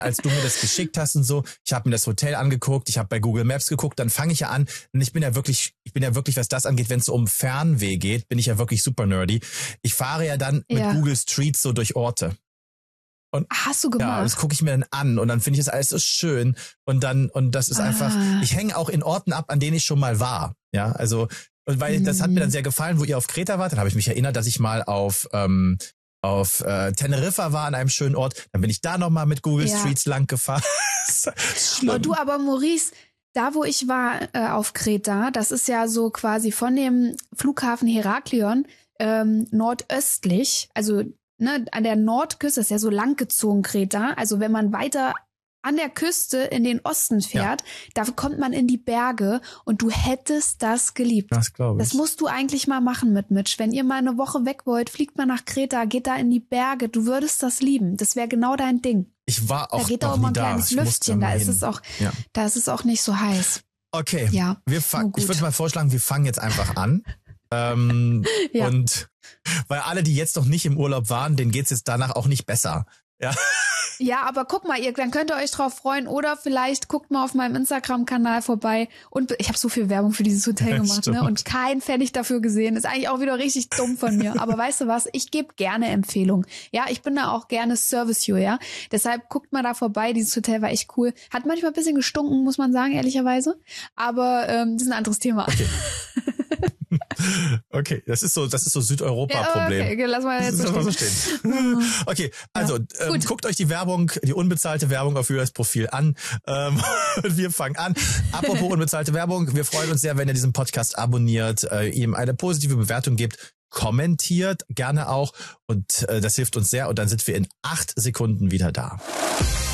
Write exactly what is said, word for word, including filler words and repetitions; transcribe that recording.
als du mir das geschickt hast und so, ich habe mir das Hotel angeguckt, ich habe bei Google Maps geguckt, dann fange ich ja an und ich bin ja wirklich, ich bin ja wirklich, was das angeht, wenn es so um Fernweh geht, bin ich ja wirklich super nerdy. Ich fahre ja dann mit Ja. Google Streets so durch Orte. Und Hast du ja, gemacht? das gucke ich mir dann an und dann finde ich das alles so schön und dann und das ist Ah. einfach, ich hänge auch in Orten ab, an denen ich schon mal war. Ja, also und weil Mhm. das hat mir dann sehr gefallen, wo ihr auf Kreta wart, dann habe ich mich erinnert, dass ich mal auf ähm, auf äh, Teneriffa war an einem schönen Ort, dann bin ich da nochmal mit Google Ja. Streets lang gefahren. Oh, du, aber Maurice, da wo ich war äh, auf Kreta, das ist ja so quasi von dem Flughafen Heraklion ähm, nordöstlich, also ne, an der Nordküste, das ist ja so langgezogen Kreta, also wenn man weiter an der Küste in den Osten fährt, da kommt man in die Berge und du hättest das geliebt. Das glaube ich. Das musst du eigentlich mal machen mit Mitch. Wenn ihr mal eine Woche weg wollt, fliegt mal nach Kreta, geht da in die Berge. Du würdest das lieben. Das wäre genau dein Ding. Ich war auch Da geht noch auch immer nie ein da. kleines Ich muss Lüftchen. da Da mal ist hin. es auch, Ja. da ist es auch nicht so heiß. Okay, Ja, wir fangen. nur gut. Ich würde mal vorschlagen, wir fangen jetzt einfach an. ähm, Ja. Und weil alle, die jetzt noch nicht im Urlaub waren, denen geht's jetzt danach auch nicht besser. Ja. Ja, aber guck mal, ihr, dann könnt ihr euch drauf freuen oder vielleicht guckt mal auf meinem Instagram-Kanal vorbei und ich habe so viel Werbung für dieses Hotel Ja, gemacht, stimmt. ne? Und kein Pfennig dafür gesehen. Ist eigentlich auch wieder richtig dumm von mir. Aber weißt du was? Ich gebe gerne Empfehlungen. Ja, ich bin da auch gerne Service-You, ja. Deshalb guckt mal da vorbei. Dieses Hotel war echt cool. Hat manchmal ein bisschen gestunken, muss man sagen, ehrlicherweise. Aber ähm, das ist ein anderes Thema. Okay. Okay, das ist so, das ist so Südeuropa-Problem. Ja, okay, lass mal jetzt Das so lassen wir stehen. so stehen. Okay, also ähm, gut. guckt euch die Werbung, die unbezahlte Werbung auf Julias Profil an. Ähm, und wir fangen an. Apropos unbezahlte Werbung, wir freuen uns sehr, wenn ihr diesen Podcast abonniert, äh, ihm eine positive Bewertung gebt, kommentiert gerne auch und äh, das hilft uns sehr und dann sind wir in acht Sekunden wieder da.